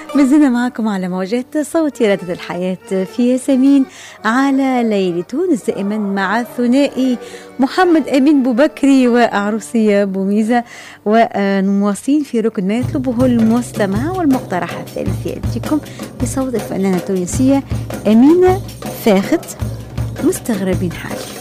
مازلنا معكم على موجات صوت رادة الحياة في ياسمين على ليل تونس، دائما مع الثنائي محمد أمين بوبكري وعروسية بوميزة، ومواصلين في ركن ما يطلبه المستمع والمقترح الثالث يأتيكم بصوت الفنانة التونسية أمينة فاخت. مستغربين حالي.